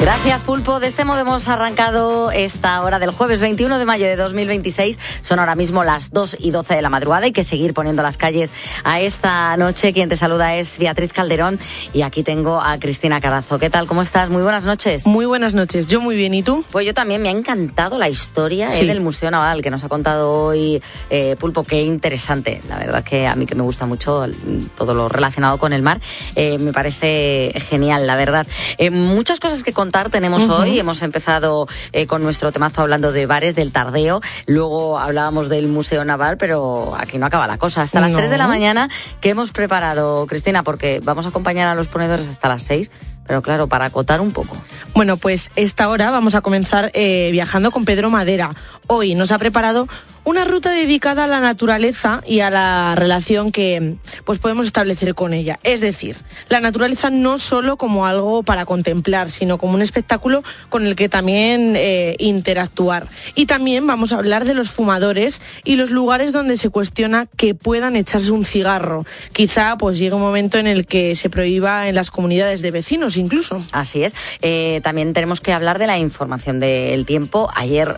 Gracias, Pulpo. De este modo hemos arrancado esta hora del jueves 21 de mayo de 2026. Son ahora mismo las 2:12 de la madrugada. Hay que seguir poniendo las calles a esta noche. Quien te saluda es Beatriz Calderón y aquí tengo a Cristina Carazo. ¿Qué tal? ¿Cómo estás? Muy buenas noches. Muy buenas noches. Yo muy bien. ¿Y tú? Pues yo también. Me ha encantado la historia del Museo Naval que nos ha contado hoy Pulpo. Qué interesante. La verdad que a mí que me gusta mucho todo lo relacionado con el mar. Me parece genial, la verdad. Muchas cosas que contar tenemos hoy. Hemos empezado con nuestro temazo hablando de bares, del tardeo. Luego hablábamos del Museo Naval, pero aquí no acaba la cosa. Hasta las 3 de la mañana, ¿qué hemos preparado, Cristina? Porque vamos a acompañar a los ponedores hasta las 6. Pero claro, para acotar un poco. Bueno, pues esta hora vamos a comenzar viajando con Pedro Madera. Hoy nos ha preparado una ruta dedicada a la naturaleza y a la relación que pues podemos establecer con ella. Es decir, la naturaleza no solo como algo para contemplar, sino como un espectáculo con el que también interactuar. Y también vamos a hablar de los fumadores y los lugares donde se cuestiona que puedan echarse un cigarro. Quizá pues llegue un momento en el que se prohíba en las comunidades de vecinos incluso. Así es. También tenemos que hablar de la información del tiempo. Ayer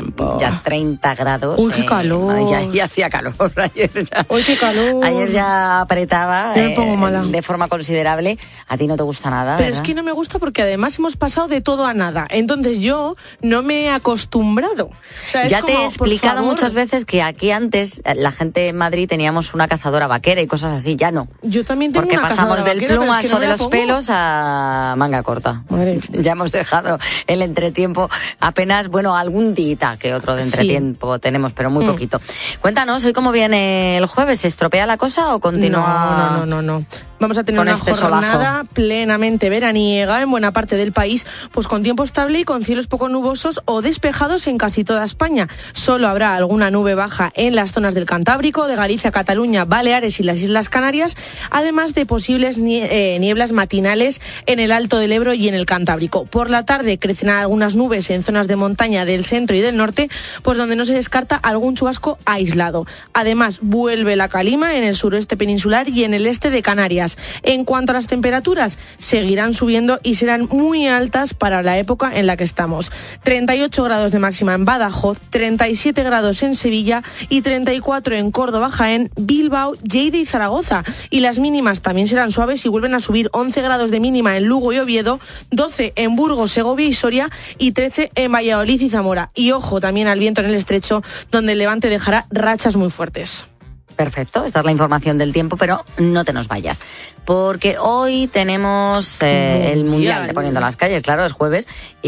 ya 30 grados. Uy, qué calor. Ya hacía calor. Uy, qué calor. Ayer ya apretaba me pongo mala. De forma considerable. A ti no te gusta nada, pero ¿verdad? Es que no me gusta porque además hemos pasado de todo a nada. Entonces yo no me he acostumbrado. O sea, ya te he explicado muchas veces que aquí antes la gente en Madrid teníamos una cazadora vaquera y cosas así. Ya no. Yo también tengo porque una pasamos cazadora del vaquera, pluma es que sobre no los pelos a manga corta. Madre. Ya hemos dejado el entretiempo apenas, bueno, algún día que otro de entretiempo tenemos, pero muy poquito. Cuéntanos, ¿hoy cómo viene el jueves? ¿Se estropea la cosa o continúa? No. Vamos a tener una jornada plenamente veraniega en buena parte del país, pues con tiempo estable y con cielos poco nubosos o despejados en casi toda España. Solo habrá alguna nube baja en las zonas del Cantábrico, de Galicia, Cataluña, Baleares y las Islas Canarias, además de posibles nieblas matinales en el Alto del Ebro y en el Cantábrico. Por la tarde crecerán algunas nubes en zonas de montaña del centro y del norte, pues donde no se descarta algún chubasco aislado. Además, vuelve la calima en el suroeste peninsular y en el este de Canarias. En cuanto a las temperaturas, seguirán subiendo y serán muy altas para la época en la que estamos. 38 grados de máxima en Badajoz, 37 grados en Sevilla y 34 en Córdoba, Jaén, Bilbao, Lleida y Zaragoza. Y las mínimas también serán suaves y vuelven a subir. 11 grados de mínima en Lugo y Oviedo, 12 en Burgos, Segovia y Soria y 13 en Valladolid y Zamora. Y ojo también al viento en el estrecho, donde el levante dejará rachas muy fuertes. Perfecto, esta es la información del tiempo, pero no te nos vayas, porque hoy tenemos el Mundial de Poniendo las Calles, claro, es jueves,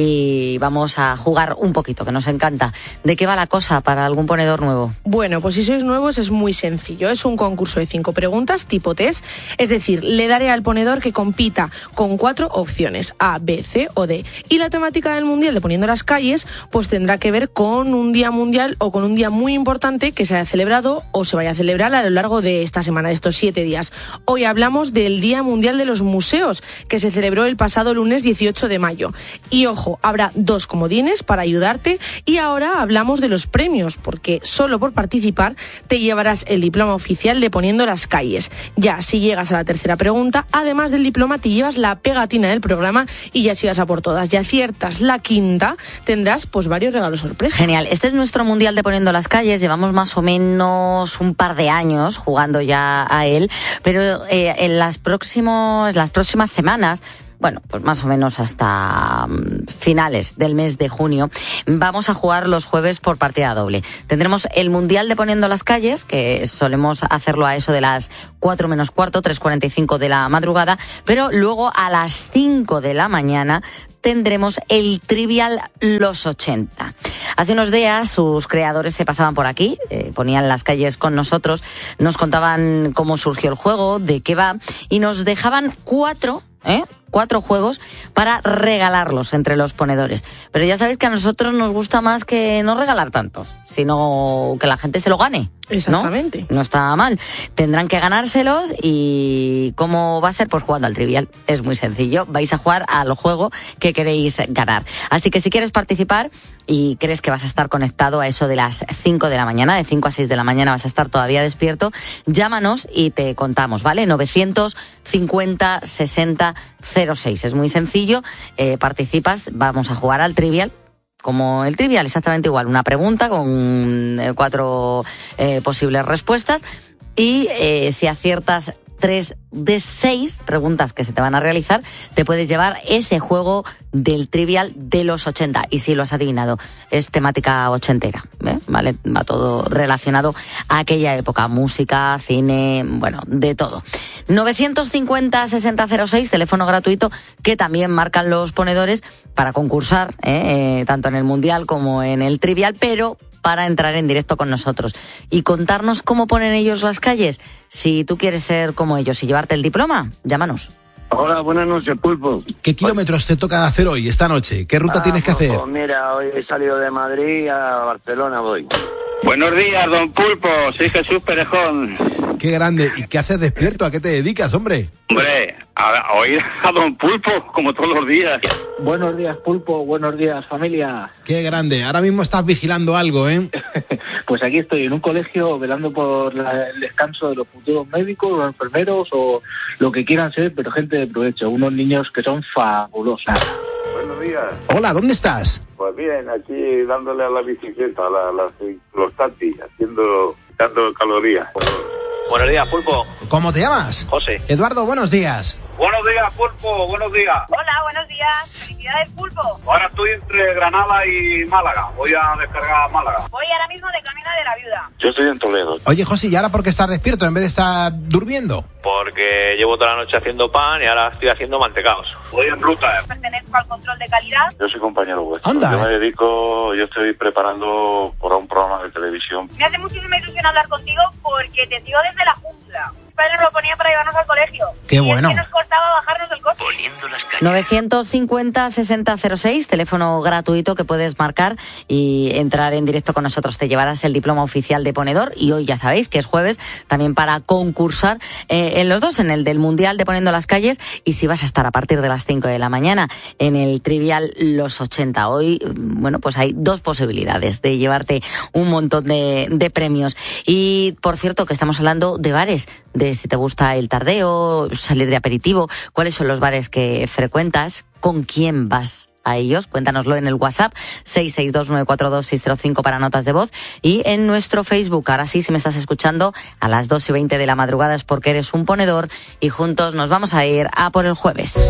y vamos a jugar un poquito, que nos encanta. ¿De qué va la cosa para algún ponedor nuevo? Bueno, pues si sois nuevos es muy sencillo, es un concurso de 5 preguntas tipo test, es decir, le daré al ponedor que compita con 4 opciones, A, B, C o D, y la temática del Mundial de Poniendo las Calles pues tendrá que ver con un día mundial o con un día muy importante que se haya celebrado o se vaya a celebrar a lo largo de esta semana, de estos 7 días. Hoy hablamos del Día Mundial de los Museos, que se celebró el pasado lunes 18 de mayo. Y ojo, habrá 2 comodines para ayudarte y ahora hablamos de los premios, porque solo por participar te llevarás el diploma oficial de Poniendo las Calles. Ya, si llegas a la tercera pregunta, además del diploma te llevas la pegatina del programa y ya si vas a por todas. Ya aciertas la quinta, tendrás pues varios regalos sorpresa. Genial, este es nuestro Mundial de Poniendo las Calles, llevamos más o menos un par de años jugando ya a él, pero en las próximas semanas, bueno, pues más o menos hasta finales del mes de junio, vamos a jugar los jueves por partida doble. Tendremos el Mundial de Poniendo las Calles, que solemos hacerlo a eso de las 4 menos cuarto, 3:45 de la madrugada, pero luego a las 5 de la mañana tendremos el Trivial Los 80. Hace unos días sus creadores se pasaban por aquí, ponían las calles con nosotros, nos contaban cómo surgió el juego, de qué va, y nos dejaban 4 juegos para regalarlos entre los ponedores. Pero ya sabéis que a nosotros nos gusta más que no regalar tantos, sino que la gente se lo gane. Exactamente. No está mal. Tendrán que ganárselos y ¿cómo va a ser? Pues jugando al Trivial. Es muy sencillo. Vais a jugar al juego que queréis ganar. Así que si quieres participar y crees que vas a estar conectado a eso de las 5 de la mañana, de 5 a 6 de la mañana vas a estar todavía despierto, llámanos y te contamos, ¿vale? 950 60 06. Es muy sencillo. Participas, vamos a jugar al Trivial. Como el Trivial, exactamente igual. Una pregunta con 4 posibles respuestas y si aciertas 3 de 6 preguntas que se te van a realizar, te puedes llevar ese juego del Trivial de los 80. Y si lo has adivinado, es temática ochentera, ¿vale? Va todo relacionado a aquella época. Música, cine, bueno, de todo. 950 60 06, teléfono gratuito que también marcan los ponedores para concursar, tanto en el Mundial como en el Trivial, pero para entrar en directo con nosotros y contarnos cómo ponen ellos las calles. Si tú quieres ser como ellos y llevarte el diploma, llámanos. Hola, buenas noches, Pulpo. ¿Qué kilómetros te toca hacer hoy, esta noche? ¿Qué ruta tienes que hacer? Pues mira, hoy he salido de Madrid a Barcelona voy. Buenos días, don Pulpo. Soy Jesús Perejón. Qué grande. ¿Y qué haces despierto? ¿A qué te dedicas, hombre? Hombre, a oír a don Pulpo, como todos los días. Buenos días, Pulpo. Buenos días, familia. Qué grande. Ahora mismo estás vigilando algo, ¿eh? Pues aquí estoy, en un colegio, velando por el descanso de los futuros médicos, los enfermeros o lo que quieran ser, pero gente de provecho. Unos niños que son fabulosos. Buenos días. Hola, ¿dónde estás? Pues bien, aquí dándole a la bicicleta, los tatis, dando calorías. Buenos días, Pulpo. ¿Cómo te llamas? José. Eduardo, buenos días. Buenos días, Pulpo. Buenos días. Hola, buenos días. Felicidades, Pulpo. Ahora estoy entre Granada y Málaga. Voy a descargar Málaga. Voy ahora mismo de camino de la Viuda. Yo estoy en Toledo. Oye, José, ¿y ahora por qué estás despierto en vez de estar durmiendo? Porque llevo toda la noche haciendo pan y ahora estoy haciendo mantecaos. Voy en ruta. Pertenezco al control de calidad. Yo soy compañero vuestro. Anda. Yo estoy preparando por un programa de televisión. Me hace muchísima ilusión hablar contigo porque te sigo desde la jungla. Mis padres nos lo ponían para llevarnos al colegio. Qué bueno. Y es que nos costaba bajarnos del coche. 950 60 06, teléfono gratuito que puedes marcar y entrar en directo con nosotros. Te llevarás el diploma oficial de ponedor y hoy ya sabéis que es jueves también para concursar en los dos, en el del Mundial de Poniendo las Calles y si vas a estar a partir de las 5 de la mañana en el Trivial los 80. Hoy, bueno, pues hay 2 posibilidades de llevarte un montón de premios. Y por cierto que estamos hablando de bares, de si te gusta el tardeo, salir de aperitivo, cuáles son los bares que frecuentas, con quién vas a ellos. Cuéntanoslo en el WhatsApp 662-942-605 para notas de voz y en nuestro Facebook. Ahora sí, si me estás escuchando a las 2:20 de la madrugada es porque eres un ponedor y juntos nos vamos a ir a por el jueves.